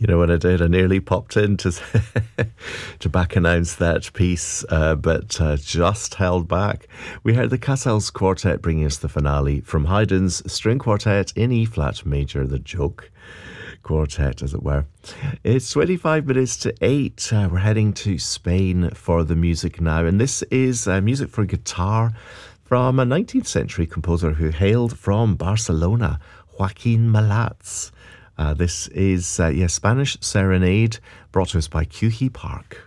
You know what I did? I nearly popped in to to back announce that piece, but just held back. We heard the Cassels Quartet bringing us the finale from Haydn's String Quartet in E-flat major, the joke quartet, as it were. It's 25 minutes to 8. We're heading to Spain for the music now, and this is music for guitar from a 19th century composer who hailed from Barcelona, Joaquin Malats. This is Spanish Serenade, brought to us by Cuhey Park.